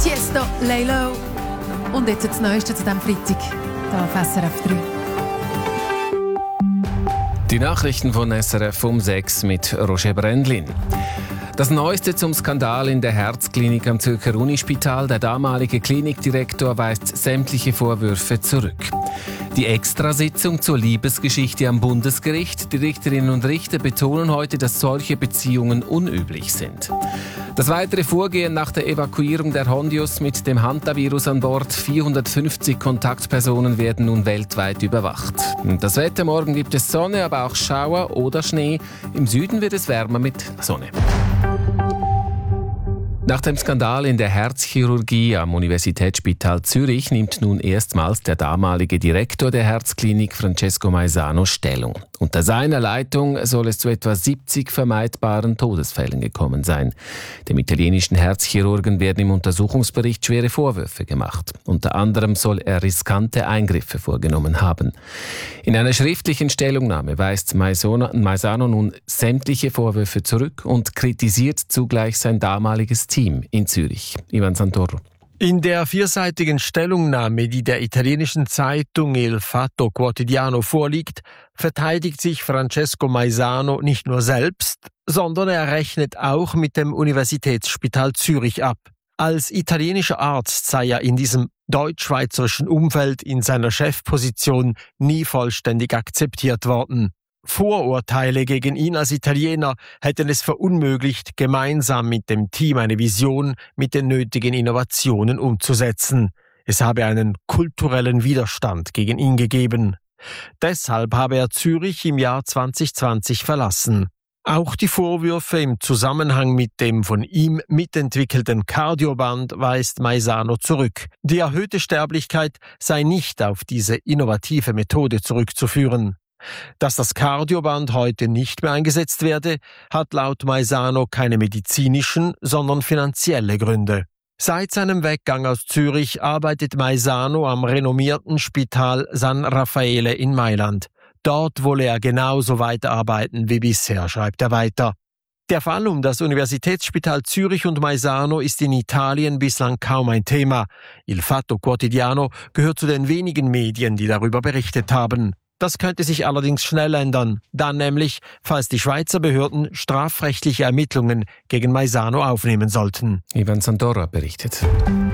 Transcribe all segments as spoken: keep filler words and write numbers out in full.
Tiesto, Lay Low. Und jetzt das Neueste zu diesem Freitag, hier auf S R F drei. Die Nachrichten von S R F um sechs mit Roger Brändlin. Das Neueste zum Skandal in der Herzklinik am Zürcher Unispital. Der damalige Klinikdirektor weist sämtliche Vorwürfe zurück. Die Extrasitzung zur Liebesgeschichte am Bundesgericht. Die Richterinnen und Richter betonen heute, dass solche Beziehungen unüblich sind. Das weitere Vorgehen nach der Evakuierung der Hondius mit dem Hantavirus an Bord. vierhundertfünfzig Kontaktpersonen werden nun weltweit überwacht. Das Wetter: morgen gibt es Sonne, aber auch Schauer oder Schnee. Im Süden wird es wärmer mit Sonne. Nach dem Skandal in der Herzchirurgie am Universitätsspital Zürich nimmt nun erstmals der damalige Direktor der Herzklinik, Francesco Maisano, Stellung. Unter seiner Leitung soll es zu etwa siebzig vermeidbaren Todesfällen gekommen sein. Dem italienischen Herzchirurgen werden im Untersuchungsbericht schwere Vorwürfe gemacht. Unter anderem soll er riskante Eingriffe vorgenommen haben. In einer schriftlichen Stellungnahme weist Maisano nun sämtliche Vorwürfe zurück und kritisiert zugleich sein damaliges Team in Zürich. Ivan Santoro. In der vierseitigen Stellungnahme, die der italienischen Zeitung Il Fatto Quotidiano vorliegt, verteidigt sich Francesco Maisano nicht nur selbst, sondern er rechnet auch mit dem Universitätsspital Zürich ab. Als italienischer Arzt sei er in diesem deutsch-schweizerischen Umfeld in seiner Chefposition nie vollständig akzeptiert worden. Vorurteile gegen ihn als Italiener hätten es verunmöglicht, gemeinsam mit dem Team eine Vision mit den nötigen Innovationen umzusetzen. Es habe einen kulturellen Widerstand gegen ihn gegeben. Deshalb habe er Zürich im Jahr zwanzig zwanzig verlassen. Auch die Vorwürfe im Zusammenhang mit dem von ihm mitentwickelten Cardioband weist Maisano zurück. Die erhöhte Sterblichkeit sei nicht auf diese innovative Methode zurückzuführen. Dass das Cardioband heute nicht mehr eingesetzt werde, hat laut Maisano keine medizinischen, sondern finanzielle Gründe. Seit seinem Weggang aus Zürich arbeitet Maisano am renommierten Spital San Raffaele in Mailand. Dort wolle er genauso weiterarbeiten wie bisher, schreibt er weiter. Der Fall um das Universitätsspital Zürich und Maisano ist in Italien bislang kaum ein Thema. Il Fatto Quotidiano gehört zu den wenigen Medien, die darüber berichtet haben. Das könnte sich allerdings schnell ändern, dann nämlich, falls die Schweizer Behörden strafrechtliche Ermittlungen gegen Maisano aufnehmen sollten. Ivan Sandora berichtet.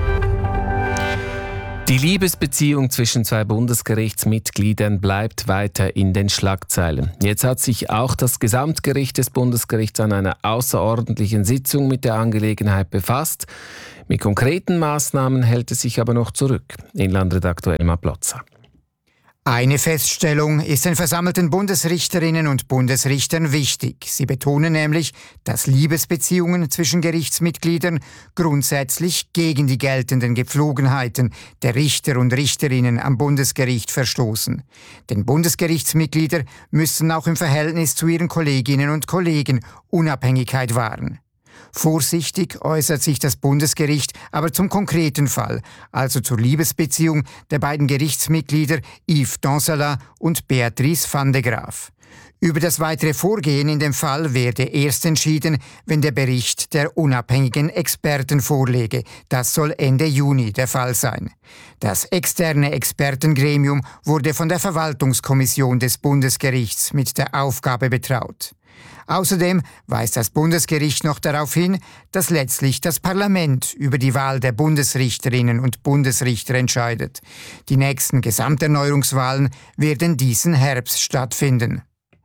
Die Liebesbeziehung zwischen zwei Bundesgerichtsmitgliedern bleibt weiter in den Schlagzeilen. Jetzt hat sich auch das Gesamtgericht des Bundesgerichts an einer außerordentlichen Sitzung mit der Angelegenheit befasst. Mit konkreten Maßnahmen hält es sich aber noch zurück. Inlandredaktor Elmar Plotzer. Eine Feststellung ist den versammelten Bundesrichterinnen und Bundesrichtern wichtig. Sie betonen nämlich, dass Liebesbeziehungen zwischen Gerichtsmitgliedern grundsätzlich gegen die geltenden Gepflogenheiten der Richter und Richterinnen am Bundesgericht verstoßen. Denn Bundesgerichtsmitglieder müssen auch im Verhältnis zu ihren Kolleginnen und Kollegen Unabhängigkeit wahren. Vorsichtig äußert sich das Bundesgericht aber zum konkreten Fall, also zur Liebesbeziehung der beiden Gerichtsmitglieder Yves Dansalat und Beatrice van de Graaf. Über das weitere Vorgehen in dem Fall werde erst entschieden, wenn der Bericht der unabhängigen Experten vorläge. Das soll Ende Juni der Fall sein. Das externe Expertengremium wurde von der Verwaltungskommission des Bundesgerichts mit der Aufgabe betraut. Außerdem weist das Bundesgericht noch darauf hin, dass letztlich das Parlament über die Wahl der Bundesrichterinnen und Bundesrichter entscheidet. Die nächsten Gesamterneuerungswahlen werden diesen Herbst stattfinden.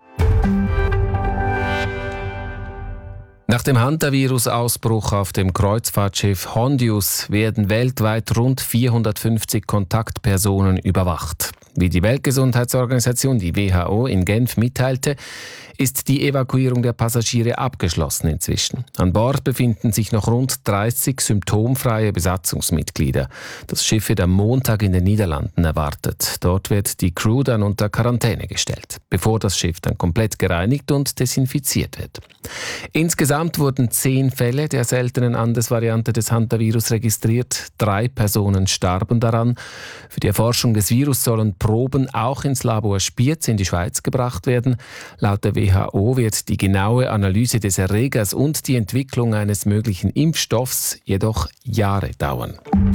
Nach dem Hantavirus-Ausbruch auf dem Kreuzfahrtschiff Hondius werden weltweit rund vierhundertfünfzig Kontaktpersonen überwacht. Wie die Weltgesundheitsorganisation, die W H O, in Genf mitteilte, ist die Evakuierung der Passagiere abgeschlossen inzwischen. An Bord befinden sich noch rund dreißig symptomfreie Besatzungsmitglieder. Das Schiff wird am Montag in den Niederlanden erwartet. Dort wird die Crew dann unter Quarantäne gestellt, bevor das Schiff dann komplett gereinigt und desinfiziert wird. Insgesamt wurden zehn Fälle der seltenen Andesvariante des Hantavirus registriert. Drei Personen starben daran. Für die Erforschung des Virus sollen Proben auch ins Labor Spiez in die Schweiz gebracht werden. Laut der W W H O wird die genaue Analyse des Erregers und die Entwicklung eines möglichen Impfstoffs jedoch Jahre dauern.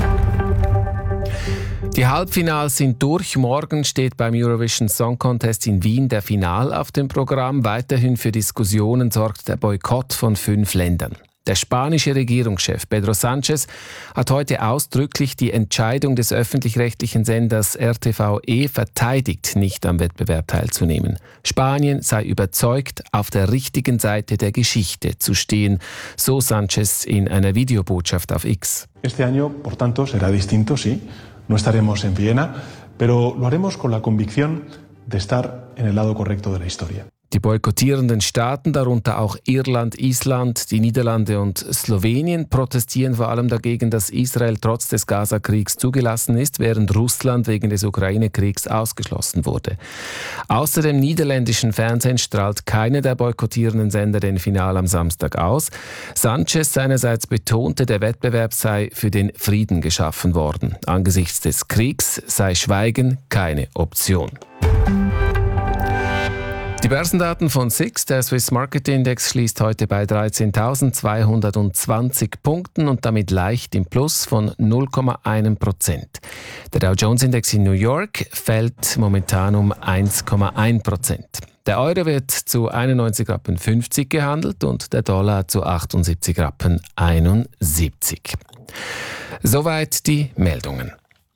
Die Halbfinals sind durch. Morgen steht beim Eurovision Song Contest in Wien der Final auf dem Programm. Weiterhin für Diskussionen sorgt der Boykott von fünf Ländern. Der spanische Regierungschef Pedro Sánchez hat heute ausdrücklich die Entscheidung des öffentlich-rechtlichen Senders R T V E verteidigt, nicht am Wettbewerb teilzunehmen. Spanien sei überzeugt, auf der richtigen Seite der Geschichte zu stehen, so Sánchez in einer Videobotschaft auf X. Este año, por tanto, será distinto, sí. No estaremos en Viena, pero lo haremos con la convicción de estar en el lado correcto de la historia. Die boykottierenden Staaten, darunter auch Irland, Island, die Niederlande und Slowenien, protestieren vor allem dagegen, dass Israel trotz des Gaza-Kriegs zugelassen ist, während Russland wegen des Ukraine-Kriegs ausgeschlossen wurde. Außer dem niederländischen Fernsehen strahlt keiner der boykottierenden Sender den Final am Samstag aus. Sánchez seinerseits betonte, der Wettbewerb sei für den Frieden geschaffen worden. Angesichts des Kriegs sei Schweigen keine Option. Die Börsendaten von S I X, der Swiss Market Index, schließt heute bei dreizehntausendzweihundertzwanzig Punkten und damit leicht im Plus von null Komma eins Prozent. Der Dow Jones Index in New York fällt momentan um eins Komma eins Prozent. Der Euro wird zu einundneunzig Rappen fünfzig gehandelt und der Dollar zu achtundsiebzig Rappen einundsiebzig. Soweit die Meldungen.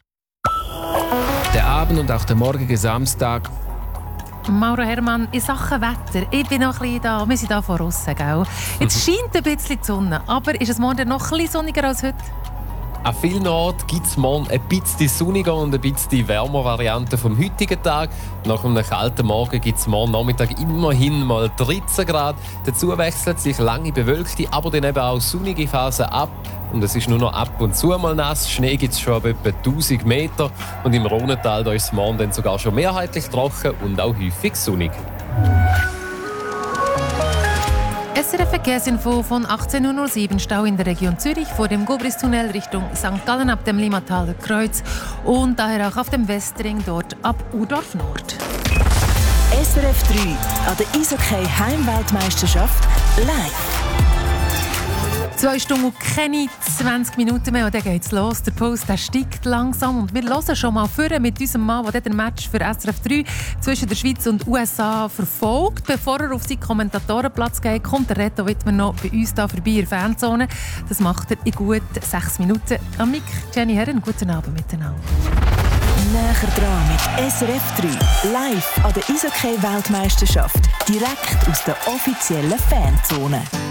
Der Abend und auch der morgige Samstag. Mauro Hermann, in Sachen Wetter, ich bin noch ein bisschen da, wir sind da von aussen, gell? Jetzt scheint ein bisschen die Sonne, aber ist es morgen noch ein bisschen sonniger als heute? An vielen Orten gibt es morgen ein bisschen sonniger und ein bisschen wärmer Variante vom heutigen Tag. Nach einem kalten Morgen gibt es morgen Nachmittag immerhin mal dreizehn Grad. Dazu wechseln sich lange bewölkte, aber dann eben auch sonnige Phasen ab. Und es ist nur noch ab und zu mal nass. Schnee gibt es schon ab etwa tausend Meter. Und im Rhonental da ist es morgen dann sogar schon mehrheitlich trocken und auch häufig sonnig. S R F-Verkehrsinfo von achtzehn Uhr null sieben. Stau in der Region Zürich vor dem Gobris-Tunnel Richtung Sankt Gallen ab dem Limmataler Kreuz und daher auch auf dem Westring dort ab Udorf Nord. S R F drei an der Eishockey Heimweltmeisterschaft live. Zwei Stunden und keine zwanzig Minuten mehr und dann geht's los. Der Post der steigt langsam und wir hören schon mal vor mit unserem Mann, der den Match für S R F drei zwischen der Schweiz und U S A verfolgt. Bevor er auf seinen Kommentatorenplatz geht, kommt der Reto Wittmer noch bei uns da vorbei in der Fanzone. Das macht er in gut sechs Minuten. Am Mic, Jenny Herren, guten Abend miteinander. Näher dran mit S R F drei, live an der Eishockey-Weltmeisterschaft, direkt aus der offiziellen Fanzone.